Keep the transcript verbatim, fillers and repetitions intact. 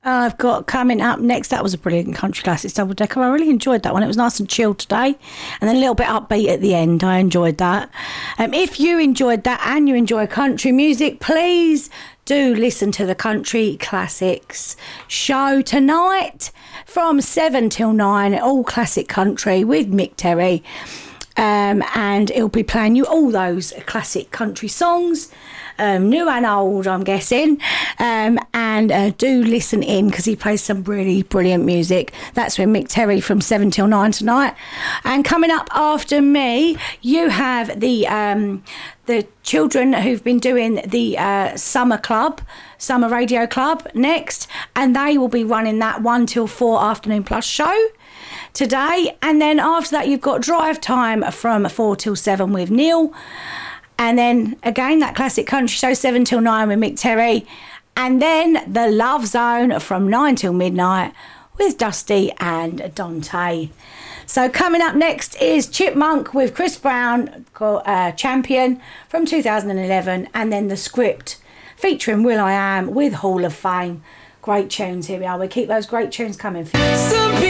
I've got coming up next. That was a brilliant country classics double decker. I really enjoyed that one. It was nice and chilled today, and then a little bit upbeat at the end. I enjoyed that. Um, if you enjoyed that and you enjoy country music, please do listen to the Country Classics show tonight from seven till nine. All classic country with Mick Terry, um, and he'll be playing you all those classic country songs. Um, new and old, I'm guessing, um, and uh, do listen in because he plays some really brilliant music. That's with Mick Terry from seven till nine tonight. And coming up after me, you have the um, the children who've been doing the uh, summer club, summer radio club next, and they will be running that one till four afternoon plus show today. And then after that, you've got drive time from four till seven with Neil. And then, again, that classic country show, seven till nine with Mick Terry. And then the Love Zone from nine till midnight with Dusty and Dante. So coming up next is Chipmunk with Chris Brown, uh, Champion from two thousand eleven. And then The Script featuring will.i.am with Hall of Fame. Great tunes, here we are. We keep those great tunes coming for you.